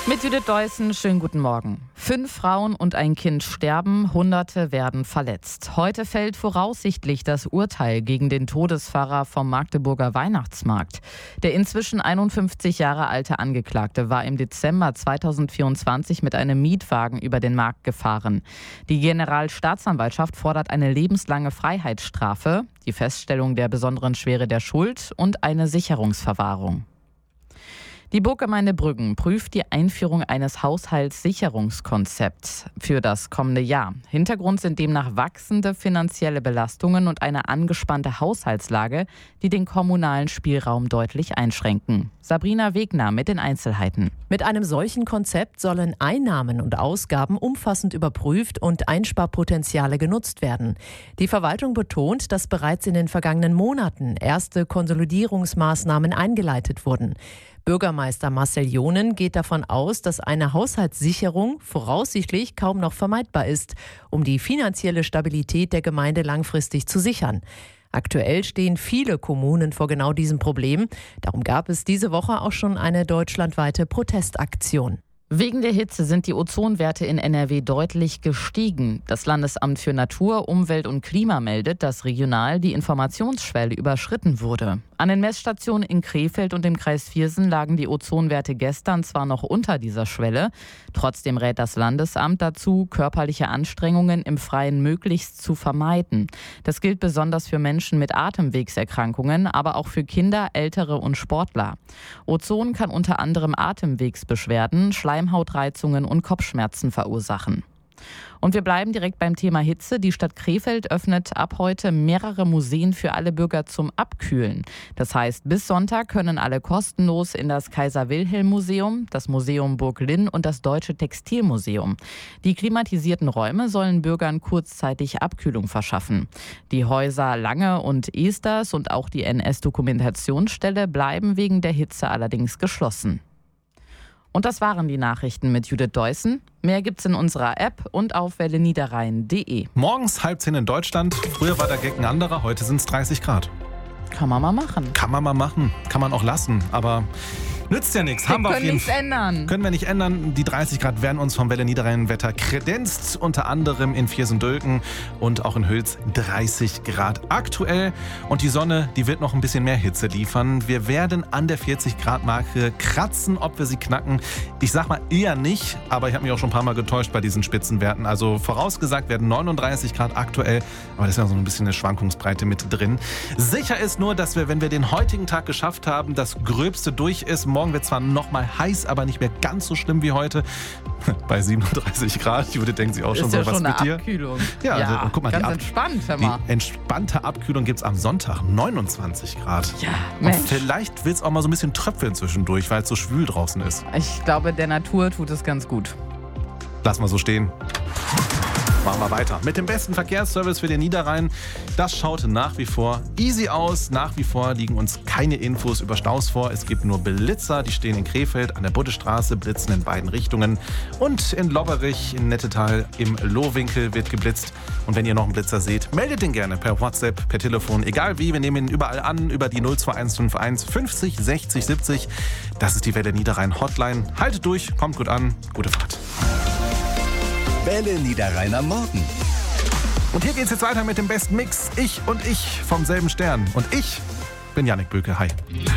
Mit Judith Deussen, schönen guten Morgen. 5 Frauen und ein Kind sterben, Hunderte werden verletzt. Heute fällt voraussichtlich das Urteil gegen den Todesfahrer vom Magdeburger Weihnachtsmarkt. Der inzwischen 51 Jahre alte Angeklagte war im Dezember 2024 mit einem Mietwagen über den Markt gefahren. Die Generalstaatsanwaltschaft fordert eine lebenslange Freiheitsstrafe, die Feststellung der besonderen Schwere der Schuld und eine Sicherungsverwahrung. Die Burggemeinde Brüggen prüft die Einführung eines Haushaltssicherungskonzepts für das kommende Jahr. Hintergrund sind demnach wachsende finanzielle Belastungen und eine angespannte Haushaltslage, die den kommunalen Spielraum deutlich einschränken. Sabrina Wegner mit den Einzelheiten. Mit einem solchen Konzept sollen Einnahmen und Ausgaben umfassend überprüft und Einsparpotenziale genutzt werden. Die Verwaltung betont, dass bereits in den vergangenen Monaten erste Konsolidierungsmaßnahmen eingeleitet wurden. Bürgermeister Marcel Jonen geht davon aus, dass eine Haushaltssicherung voraussichtlich kaum noch vermeidbar ist, um die finanzielle Stabilität der Gemeinde langfristig zu sichern. Aktuell stehen viele Kommunen vor genau diesem Problem. Darum gab es diese Woche auch schon eine deutschlandweite Protestaktion. Wegen der Hitze sind die Ozonwerte in NRW deutlich gestiegen. Das Landesamt für Natur, Umwelt und Klima meldet, dass regional die Informationsschwelle überschritten wurde. An den Messstationen in Krefeld und im Kreis Viersen lagen die Ozonwerte gestern zwar noch unter dieser Schwelle. Trotzdem rät das Landesamt dazu, körperliche Anstrengungen im Freien möglichst zu vermeiden. Das gilt besonders für Menschen mit Atemwegserkrankungen, aber auch für Kinder, Ältere und Sportler. Ozon kann unter anderem Atemwegsbeschwerden, Schleimhautreizungen und Kopfschmerzen verursachen. Und wir bleiben direkt beim Thema Hitze. Die Stadt Krefeld öffnet ab heute mehrere Museen für alle Bürger zum Abkühlen. Das heißt, bis Sonntag können alle kostenlos in das Kaiser-Wilhelm-Museum, das Museum Burg Linn und das Deutsche Textilmuseum. Die klimatisierten Räume sollen Bürgern kurzzeitig Abkühlung verschaffen. Die Häuser Lange und Esters und auch die NS-Dokumentationsstelle bleiben wegen der Hitze allerdings geschlossen. Und das waren die Nachrichten mit Judith Deussen. Mehr gibt's in unserer App und auf welleniederrhein.de. Morgens 9:30 in Deutschland. Früher war der Gag ein anderer, heute sind es 30 Grad. Kann man mal machen. Kann man mal machen, kann man auch lassen, aber nützt ja nichts. Wir können nichts ändern. Können wir nicht ändern. Die 30 Grad werden uns vom Welle Niederrhein-Wetter kredenzt. Unter anderem in Viersen-Dölken und auch in Hüls 30 Grad aktuell. Und die Sonne, die wird noch ein bisschen mehr Hitze liefern. Wir werden an der 40-Grad-Marke kratzen, ob wir sie knacken. Ich sag mal eher nicht, aber ich habe mich auch schon ein paar Mal getäuscht bei diesen Spitzenwerten. Also vorausgesagt werden 39 Grad aktuell, aber das ist ja so ein bisschen eine Schwankungsbreite mit drin. Sicher ist nur, dass wir, wenn wir den heutigen Tag geschafft haben, das Gröbste durch ist. Morgen wird zwar noch mal heiß, aber nicht mehr ganz so schlimm wie heute. Bei 37 Grad. Judith denkt sich auch schon so, was mit dir? Abkühlung. Ja, also, guck mal, ganz entspannt, hör mal. Die entspannte Abkühlung gibt es am Sonntag, 29 Grad. Ja, und vielleicht will es auch mal so ein bisschen tröpfeln zwischendurch, weil es so schwül draußen ist. Ich glaube, der Natur tut es ganz gut. Lass mal so stehen. Machen wir weiter mit dem besten Verkehrsservice für den Niederrhein. Das schaut nach wie vor easy aus. Nach wie vor liegen uns keine Infos über Staus vor. Es gibt nur Blitzer, die stehen in Krefeld an der Buddestraße, blitzen in beiden Richtungen. Und in Lobberich, in Nettetal, im Lohwinkel wird geblitzt. Und wenn ihr noch einen Blitzer seht, meldet den gerne per WhatsApp, per Telefon, egal wie. Wir nehmen ihn überall an, über die 02151 50 60 70. Das ist die Welle Niederrhein Hotline. Haltet durch, kommt gut an, gute Fahrt. Welle Niederrhein am Morgen. Und hier geht's jetzt weiter mit dem besten Mix. Ich und ich vom selben Stern. Und ich bin Jannik Böke. Hi.